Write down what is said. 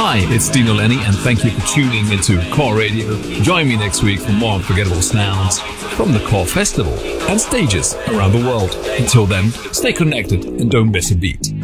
Hi, it's Dino Lenny, and thank you for tuning into Core Radio. Join me next week for more unforgettable sounds from the Core Festival and stages around the world. Until then, stay connected and don't miss a beat.